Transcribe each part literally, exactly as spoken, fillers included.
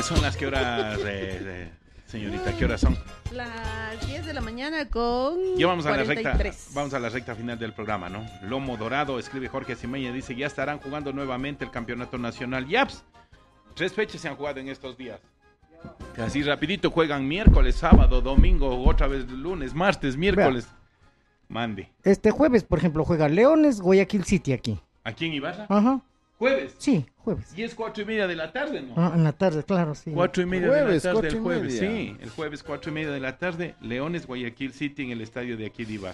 Son las que horas, eh, eh, señorita, ¿qué horas son? Las diez de la mañana con Ya vamos a la recta, cuarenta y tres. vamos a la recta final del programa, ¿no? Lomo Dorado, escribe Jorge Cimeña, dice, ya estarán jugando nuevamente el campeonato nacional. Yaps, tres fechas se han jugado en estos días. Así rapidito juegan miércoles, sábado, domingo, otra vez lunes, martes, miércoles. Vea. Mande. Este jueves, por ejemplo, juega Leones, Guayaquil City aquí. ¿Aquí en Ibarra? Ajá. ¿Jueves? Sí, jueves. Y es cuatro y media de la tarde, ¿no? Ah, en la tarde, claro, sí. Cuatro y media Jueves, de la tarde cuatro el y jueves, media. sí. El jueves, cuatro y media de la tarde, Leones, Guayaquil City en el estadio de aquí de Ibarra.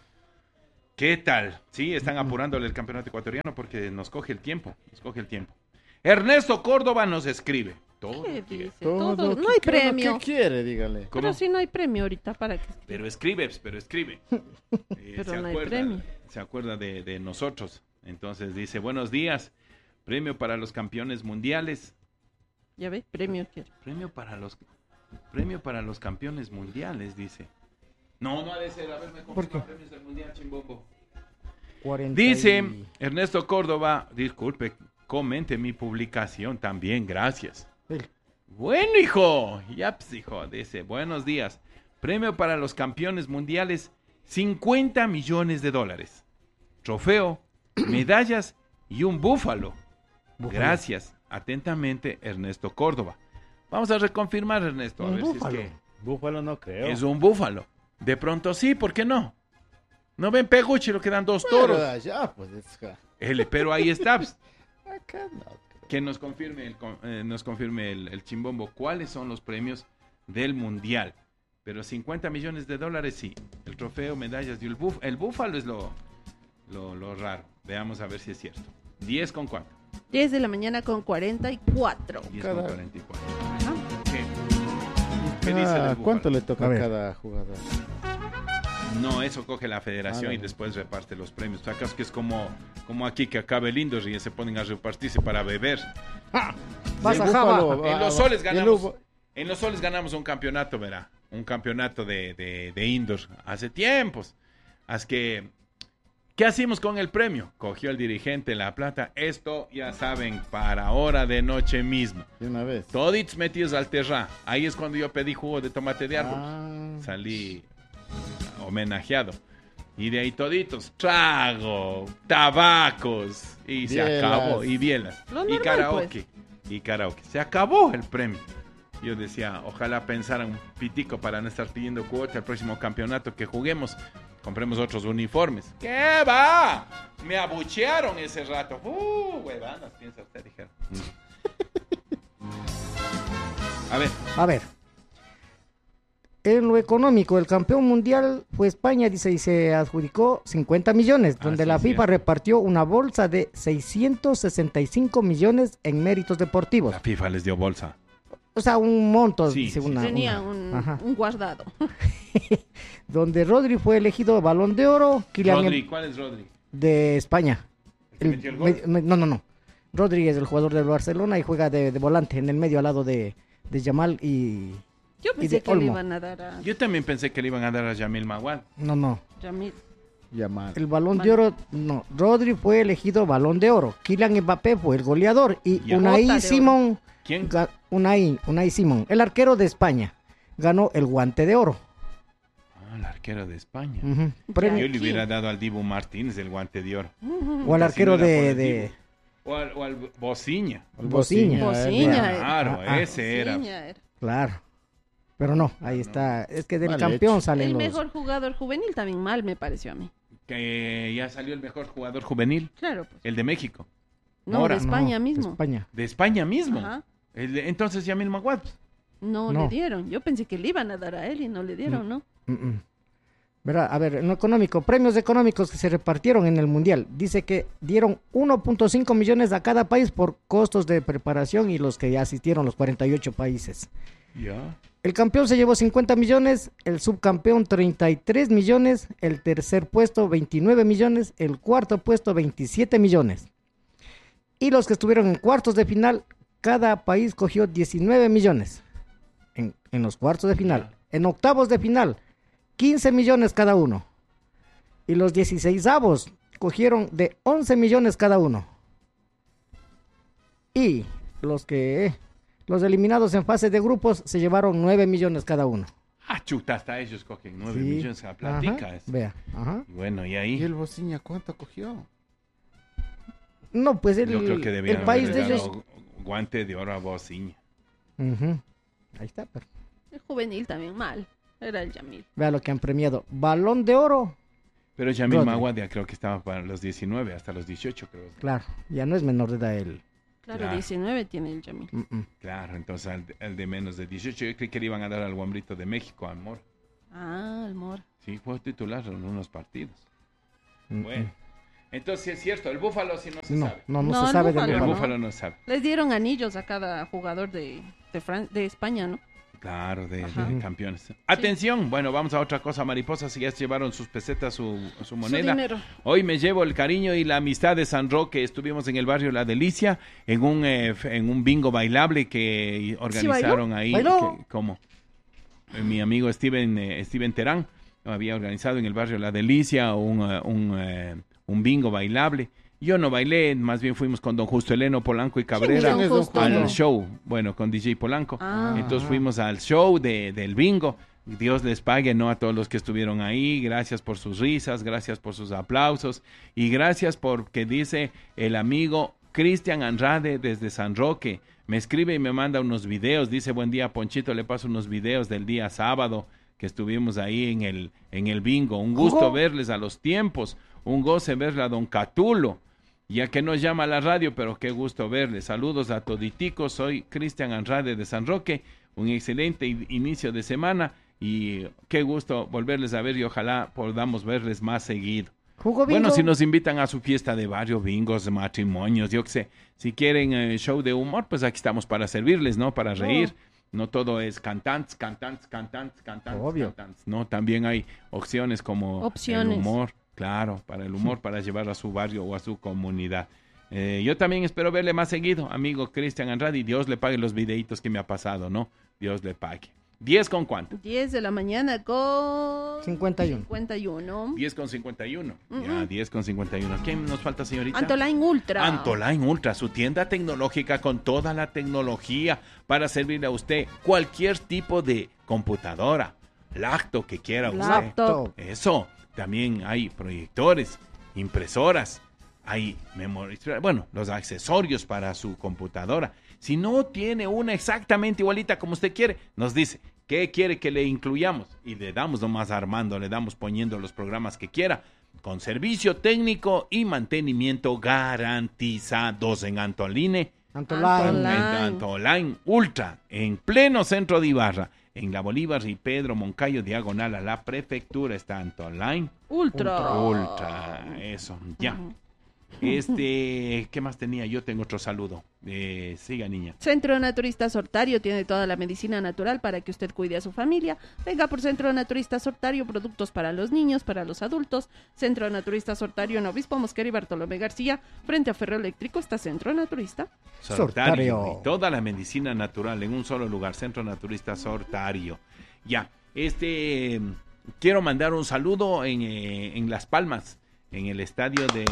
¿Qué tal? Sí, están apurándole el campeonato ecuatoriano porque nos coge el tiempo, nos coge el tiempo. Ernesto Córdoba nos escribe. Todo ¿Qué quiere. dice? Todo, Todo, ¿qué- no hay qué es lo premio. que quiere, dígale. ¿Cómo? Pero si no hay premio ahorita para que. Pero escribe, pero escribe. Eh, Pero se no hay acuerda, premio. se acuerda de, de nosotros. Entonces dice, buenos días, premio para los campeones mundiales. Ya ves, premio quiere. Premio para los premio para los campeones mundiales, dice. No, no ha de ser, a ver, me ¿Por qué? confirma premios del mundial, chimbombo. cuarenta Dice y- Ernesto Córdoba, disculpe, comente mi publicación también, gracias. El- Bueno, hijo, yaps, hijo, dice, buenos días. Premio para los campeones mundiales, cincuenta millones de dólares. Trofeo, medallas y un búfalo. Búfalo. Gracias. Atentamente, Ernesto Córdoba. Vamos a reconfirmar, Ernesto, a Un ver búfalo. si es que Búfalo no creo. es un búfalo. De pronto sí, ¿por qué no? No ven Peguchi, lo que dan dos Pero toros. allá, pues, es ja- Ele, pero ahí está. acá no. Que nos confirme, el, con- eh, nos confirme el, el chimbombo cuáles son los premios del mundial. Pero cincuenta millones de dólares sí. El trofeo, medallas y el, búf- el búfalo es lo, lo, lo raro. Veamos a ver si es cierto. diez con cuánto. diez de la mañana con cuarenta y cuatro. diez Cada- con cuarenta y cuatro. Ajá. ¿Qué, ¿Qué dice Ah, del ¿cuánto búfalo? le toca A a ver. cada jugador? No, eso coge la federación Ah, y no. después reparte los premios. ¿Acaso que es como, como aquí que acaba el Indoor y se ponen a repartirse para beber? Vas Sí, a Búfalo, Java. En ah, los ah, soles y el ganamos. Ubo- En los soles ganamos un campeonato, verá. Un campeonato de, de, de indoor hace tiempos. Así que, ¿qué hacemos con el premio? Cogió el dirigente la plata. Esto, ya saben, para hora de noche mismo. De una vez. Toditos metidos al terra. Ahí es cuando yo pedí jugo de tomate de árbol. Ah, Salí homenajeado. Y de ahí toditos, trago, tabacos. Y se Bielas. acabó. Y bielas. Lo Y normal, karaoke. Y karaoke. Se acabó el premio. Yo decía, ojalá pensaran un pitico para no estar pidiendo cuota al próximo campeonato que juguemos. Compremos otros uniformes. ¿Qué va? Me abuchearon ese rato. Uh, huevanas, piensa usted, dijeron. A ver, A ver. En lo económico, el campeón mundial fue España, dice, y se adjudicó cincuenta millones, donde Así la es, FIFA cierto. repartió una bolsa de seiscientos sesenta y cinco millones en méritos deportivos. la FIFA les dio bolsa. O sea, un monto, Sí, dice sí, una, Tenía una- un, Ajá. un guardado. Donde Rodri fue elegido Balón de Oro, Kylian Rodri, ¿cuál es Rodri? de España. ¿El que metió el gol? me- me- no, no, no. Rodri es el jugador del Barcelona y juega de, de volante en el medio al lado de, de Yamal y... Yo Y pensé de que le Olmo. iban a dar a Yo también pensé que le iban a dar a Yamil Maguad. No, no. Yamil. llamar. El Balón Vale. de Oro, no. Rodri fue elegido Balón de Oro. Kylian Mbappé fue el goleador. Y Ya. Bota de Unai oro. Simón, ¿Quién? ga- Unai, Unai Simón, el arquero de España, ganó el Guante de Oro. Ah, el arquero de España. Ujú. Ya. Premio- Yo le aquí. hubiera dado al Dibu Martínez el guante de oro. o al Así arquero no era por de... el de- Dibu. O al, o al Bociña. Bociña. Bociña. Claro, Ah, ah. ese era. Ciña era. Claro. Pero no, ahí no. está. Es que del Mal campeón hecho. salen El los... mejor jugador juvenil también mal me pareció a mí. Que ya salió el mejor jugador juvenil, Claro, pues. el de México. No, Mora. de España No, de mismo. España. De España mismo. Ajá. El de- entonces Yamil Maguad. No, No. le dieron. Yo pensé que le iban a dar a él y no le dieron, ¿no? Mm, mm. Verá, a ver, en lo económico, premios económicos que se repartieron en el Mundial. Dice que dieron uno punto cinco millones a cada país por costos de preparación y los que ya asistieron, los cuarenta y ocho países. Ya. El campeón se llevó cincuenta millones, el subcampeón treinta y tres millones, el tercer puesto veintinueve millones, el cuarto puesto veintisiete millones. Y los que estuvieron en cuartos de final, cada país cogió diecinueve millones en, en los cuartos de final. En octavos de final, quince millones cada uno. Y los dieciseisavos cogieron de once millones cada uno. Y los que Los eliminados en fase de grupos se llevaron nueve millones cada uno. Ah, chuta, hasta ellos cogen nueve Sí. millones a platica. Ajá, es. vea, ajá. Y bueno, y ¿Y ahí el Bociña cuánto cogió? No, pues el, yo creo que el debían país haberle de ellos... dado guante de oro a Bociña. Ujú. Ahí está, pero El juvenil también mal. Era el Yamil. vea lo que han premiado. Balón de oro, Pero Yamil Rodri. Maguadia creo que estaba para los diecinueve, hasta los dieciocho creo. claro, ya no es menor de edad él. Claro, Claro. diecinueve tiene el Yamil. Mm, mm. Claro, entonces al, al de menos de dieciocho, yo creí que le iban a dar al Guambrito de México, a Mora. Ah, el Mor. Sí, fue titular en unos partidos. Mm, Bueno, mm. entonces sí es cierto, el Búfalo sí no se No, sabe. no, no, No, se el sabe Búfalo, del El ¿no? Búfalo. Búfalo no sabe. Les dieron anillos a cada jugador de, de, Fran- de España, ¿no? Claro, de, Ajá. de campeones. Atención, bueno, vamos a otra cosa, mariposas, si ya se llevaron sus pesetas, su, su Su moneda. dinero. Hoy me llevo el cariño y la amistad de San Roque. Estuvimos en el barrio La Delicia, en un, eh, f- en un bingo bailable que organizaron ahí. ¿Bailó? que- ¿Cómo? Eh, Mi amigo Steven, eh, Steven Terán había organizado en el barrio La Delicia un, eh, un, eh, un bingo bailable. Yo no bailé, más bien fuimos con don Justo Eleno Polanco y Cabrera ¿Quién es don Justo? al No. show, bueno, con D J Polanco. Ah. Entonces fuimos al show de, del bingo. Dios les pague, ¿no? A todos los que estuvieron ahí. Gracias por sus risas, gracias por sus aplausos y gracias porque dice el amigo Cristian Andrade desde San Roque. Me escribe y me manda unos videos. Dice, buen día, Ponchito, le paso unos videos del día sábado que estuvimos ahí en el, en el bingo. Un gusto ¿Jugó? verles a los tiempos. Un goce verle a don Catulo. Ya que no llama a la radio, pero qué gusto verles. Saludos a toditicos. Soy Cristian Andrade de San Roque. Un excelente i- inicio de semana y qué gusto volverles a ver y ojalá podamos verles más seguido. ¿Jugó bingo? Bueno, si nos invitan a su fiesta de barrio, bingos, matrimonios, yo qué sé. Si quieren eh, show de humor, pues aquí estamos para servirles, ¿no? Para reír. No todo es cantantes, cantantes, cantantes, cantantes, Obvio. cantantes. No, también hay opciones como Opciones. el humor. Claro, para el humor, para llevar a su barrio o a su comunidad. Eh, yo también espero verle más seguido, amigo Cristian Andrade, y Dios le pague los videitos que me ha pasado, ¿no? Dios le pague. ¿diez con cuánto? diez de la mañana con... cincuenta y uno. cincuenta y uno. diez con cincuenta y uno. Mm, Ya, mm. diez con cincuenta y uno. ¿Quién nos falta, señorita? Antoline Ultra. Antoline Ultra, su tienda tecnológica con toda la tecnología para servirle a usted cualquier tipo de computadora, laptop que quiera usted. Laptop. Eso, también hay proyectores, impresoras, hay memoria, bueno, los accesorios para su computadora. Si no tiene una exactamente igualita como usted quiere, nos dice, ¿qué quiere que le incluyamos? Y le damos nomás armando, le damos poniendo los programas que quiera, con servicio técnico y mantenimiento garantizados en Antoline. Antoline. Antoline. En Antoline Ultra, en pleno centro de Ibarra, en la Bolívar y Pedro Moncayo, diagonal a la prefectura, está Antoline Ultra. Ultra. Eso, ya. Ujú. Este, ¿qué más tenía? Yo tengo otro saludo. Eh, siga, niña. Centro Naturista Sortario tiene toda la medicina natural para que usted cuide a su familia. Venga por Centro Naturista Sortario, productos para los niños, para los adultos. Centro Naturista Sortario en Obispo Mosquera y Bartolomé García. Frente a Ferroeléctrico está Centro Naturista. Sortario. Sortario. Y toda la medicina natural en un solo lugar. Centro Naturista Sortario. Ya. Este, quiero mandar un saludo en, eh, en Las Palmas, en el estadio de...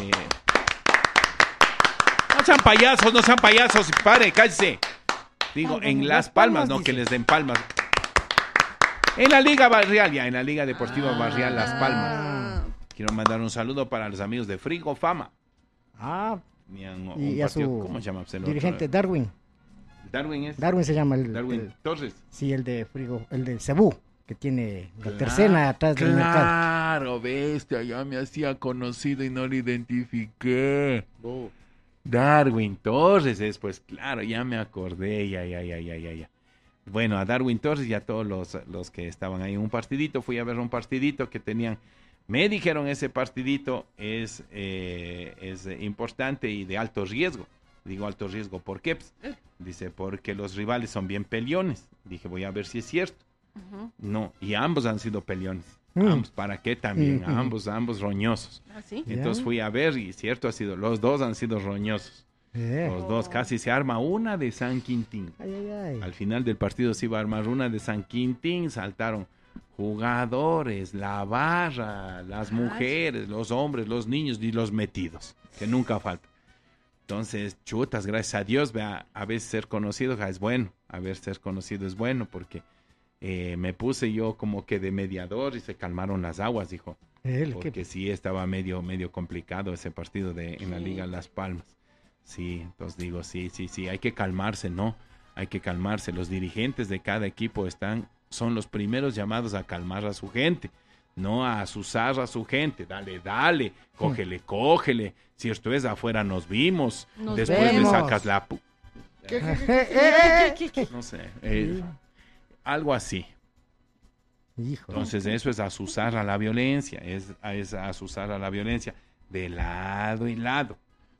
No sean payasos, no sean payasos, pare, cállese. Digo, Ah, en bueno, Las Las Palmas, Palmas, no que dice. les den palmas. En la Liga Barrial, ya, en la Liga Deportiva Barrial Las Palmas. Ah, Quiero mandar un saludo para los amigos de Frigo Fama. Ah, Tenían un y a partido- su ¿Cómo se llama? el otro? dirigente Darwin. Darwin es. Darwin se llama el, Darwin el- Torres. sí, el de Frigo, el del Cebú, que tiene la tercena atrás del mercado. Claro, bestia, ya me hacía conocido y no lo identifiqué. Darwin Torres es, pues claro, ya me acordé, ya, ya, ya, ya, ya, ya. Bueno, a Darwin Torres y a todos los, los que estaban ahí en un partidito, fui a ver un partidito que tenían, me dijeron ese partidito es, eh, es eh, importante y de alto riesgo. Digo alto riesgo, ¿por qué? Pues, dice, porque los rivales son bien peleones. Dije, voy a ver si es cierto. ujú. No, y ambos han sido peleones. Mm. Ambos, ¿para qué también? Mm. Ambos, ambos roñosos. ¿Ah, sí? Ya. Entonces fui a ver y cierto ha sido, los dos han sido roñosos. Eh. Los dos, casi se arma una de San Quintín. Ay, ay, ay. Al final del partido se iba a armar una de San Quintín, saltaron jugadores, la barra, las Ay. mujeres, los hombres, los niños y los metidos, que nunca falta. Entonces, chutas, gracias a Dios, vea, a veces ser conocido ja, es bueno, a veces ser conocido es bueno, porque eh, me puse yo como que de mediador y se calmaron las aguas, dijo. Él, Porque ¿qué? sí estaba medio, medio complicado ese partido de, en la Sí. Liga Las Palmas. Sí, entonces digo, sí, sí, sí, hay que calmarse, ¿no? Hay que calmarse. Los dirigentes de cada equipo están, son los primeros llamados a calmar a su gente, no a asusar a su gente. Dale, dale, cógele, cógele. Si esto es afuera nos vimos, Nos después le vemos. sacas la... pu- Eh, eh, eh. No sé, eh, algo así. Hijo. Entonces eso es asusar a la violencia, es, es asusar a la violencia de lado y lado.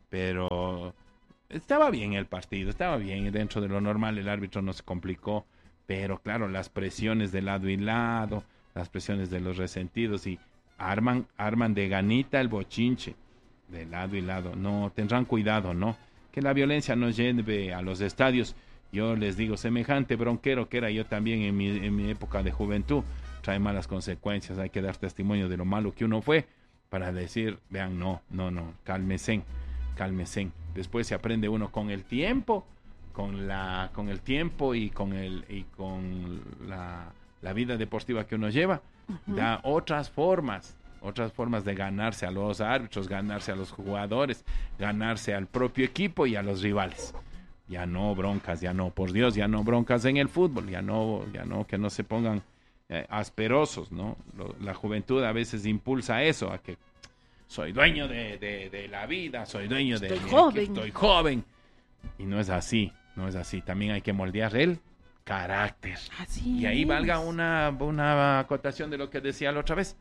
Pero estaba bien el partido, estaba bien dentro de lo normal, el árbitro no se complicó, pero claro, las presiones de lado y lado, las presiones de los resentidos y arman, arman de ganita el bochinche de lado y lado. No, tendrán cuidado, ¿no? Que la violencia no lleve a los estadios. Yo les digo, semejante bronquero que era yo también en mi, en mi época de juventud, trae malas consecuencias. Hay que dar testimonio de lo malo que uno fue para decir, vean, no, no, no, cálmesen, cálmesen. Después se aprende uno con el tiempo, con la, con el tiempo y con el, y con la, la vida deportiva que uno lleva, Ujú. da otras formas, otras formas de ganarse a los árbitros, ganarse a los jugadores, ganarse al propio equipo y a los rivales. Ya no broncas, ya no, por Dios, ya no broncas en el fútbol, ya no, ya no, que no se pongan eh, asperosos, ¿no? Lo- la juventud a veces impulsa eso, a que soy dueño de, de, de la vida, soy dueño de Estoy mi joven. equipo, estoy joven. Y no es así, no es así. También hay que moldear el carácter. Así Y ahí es. valga una, una acotación de lo que decía la otra vez.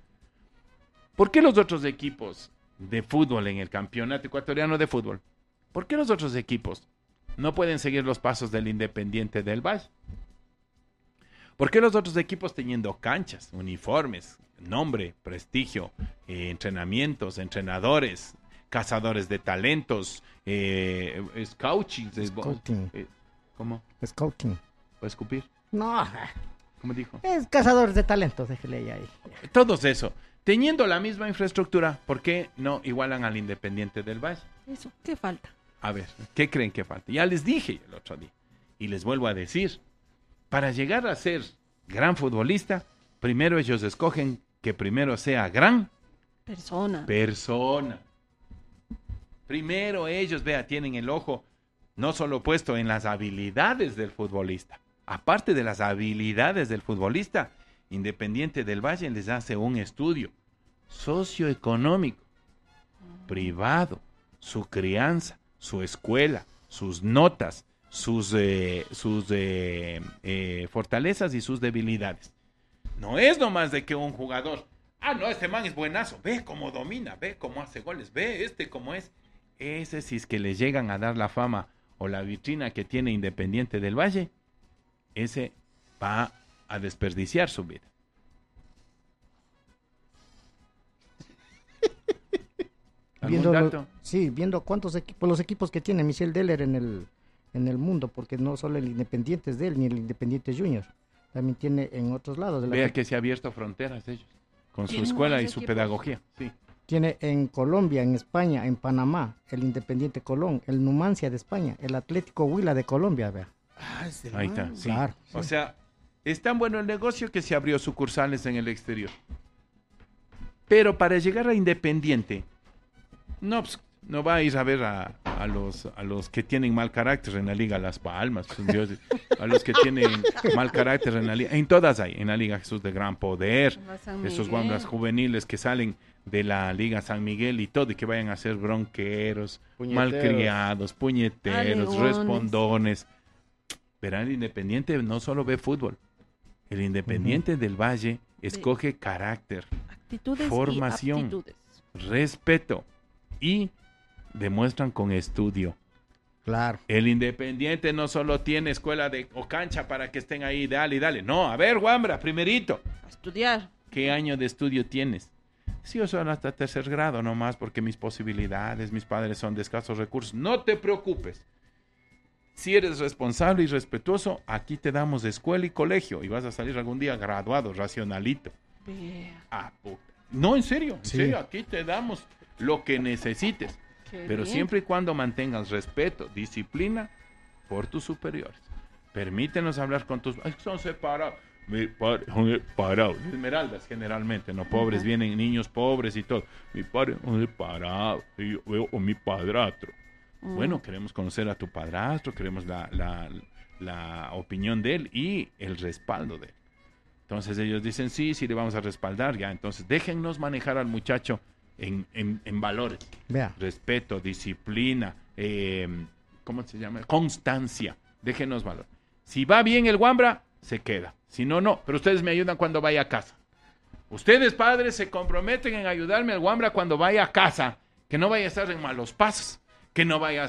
¿Por qué los otros equipos de fútbol en el campeonato ecuatoriano de fútbol, por qué los otros equipos no pueden seguir los pasos del Independiente del Valle? ¿Por qué los otros equipos teniendo canchas, uniformes, nombre, prestigio, eh, entrenamientos, entrenadores, cazadores de talentos, eh, scouting, eh, Scouting. eh, ¿cómo? Scouting. ¿Puedo escupir? No, ¿Cómo dijo? es cazadores de talentos, déjele ahí. ahí. Todos eso. Teniendo la misma infraestructura, ¿por qué no igualan al Independiente del Valle? Eso, ¿qué falta? A ver, ¿qué creen que falta? Ya les dije el otro día y les vuelvo a decir, para llegar a ser gran futbolista, primero ellos escogen que primero sea gran Persona. persona. Primero ellos, vea, tienen el ojo no solo puesto en las habilidades del futbolista, aparte de las habilidades del futbolista, Independiente del Valle les hace un estudio socioeconómico, privado, su crianza, su escuela, sus notas, sus, eh, sus eh, eh, fortalezas y sus debilidades. No es nomás de que un jugador, ah, no, este man es buenazo, ve cómo domina, ve cómo hace goles, ve este cómo es. Ese si es que le llegan a dar la fama o la vitrina que tiene Independiente del Valle, ese va a desperdiciar su vida. ¿Algún Viendo lo- dato? sí, viendo cuántos equipos, los equipos que tiene Michel Deller en el, en el mundo, porque no solo el Independiente es de él, ni el Independiente Junior, también tiene en otros lados. De la Vea que se ha abierto fronteras ellos, con su Tienen escuela y varios su equipos. pedagogía. Sí. Tiene en Colombia, en España, en Panamá, el Independiente Colón, el Numancia de España, el Atlético Huila de Colombia, vea. Ah, es del Ahí man. está, sí. Claro, O sí. sea, es tan bueno el negocio que se abrió sucursales en el exterior. Pero para llegar a Independiente, no, pues, no va a ir a ver a, a los, a los que tienen mal carácter en la Liga Las Palmas, pues, Dios, a los que tienen mal carácter en la Liga, en todas hay, en la Liga Jesús de Gran Poder, La San esos Miguel. guambras juveniles que salen de la Liga San Miguel y todo, y que vayan a ser bronqueros, Puñeteros. malcriados, puñeteros, Alegones. respondones. Verán, el Independiente no solo ve fútbol. El Independiente del Valle escoge carácter, Actitudes Formación. y aptitudes. respeto y demuestran con estudio. Claro. El Independiente no solo tiene escuela de o cancha para que estén ahí, dale y dale. No, a ver, Guambra, primerito. A estudiar. ¿Qué año de estudio tienes? Sí, yo soy hasta tercer grado nomás porque mis posibilidades, mis padres son de escasos recursos. No te preocupes. Si eres responsable y respetuoso, aquí te damos escuela y colegio y vas a salir algún día graduado, racionalito. Vea. Ah, puta. No, en serio, en Sí. serio, aquí te damos lo que necesites. Qué pero bien. siempre y cuando mantengas respeto, disciplina por tus superiores. Permítenos hablar con tus... Ay, son separados. Mi padre son separados. Esmeraldas generalmente, ¿no? Pobres, Ajá. vienen niños pobres y todo. Mi padre son separados. Y yo veo con mi padrastro. Mm. Bueno, queremos conocer a tu padrastro, queremos la, la, la opinión de él y el respaldo de él. Entonces ellos dicen, sí, sí le vamos a respaldar, ya. Entonces déjennos manejar al muchacho en, en, en valores. Vea. Respeto, disciplina, eh, ¿cómo se llama? Constancia. Déjenos valor. Si va bien el Wambra, se queda. Si no, no. Pero ustedes me ayudan cuando vaya a casa. Ustedes, padres, se comprometen en ayudarme al Wambra cuando vaya a casa. Que no vaya a estar en malos pasos. Que no vaya